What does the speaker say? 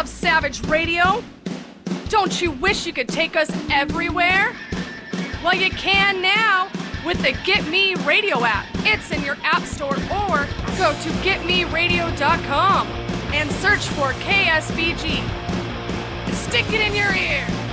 love Savage Radio? Don't you wish you could take us everywhere? Well, you can now with the Get Me Radio app. It's in your app store or go to getmeradio.com and search for KSBG. Stick it in your ear.